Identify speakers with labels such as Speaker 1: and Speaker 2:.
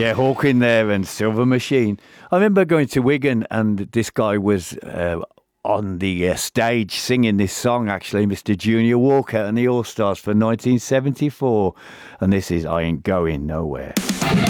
Speaker 1: Yeah, Hawking there and Silver Machine. I remember going to Wigan and this guy was on the stage singing this song, actually, Mr. Junior Walker and the All Stars for 1974. And this is I Ain't Going Nowhere.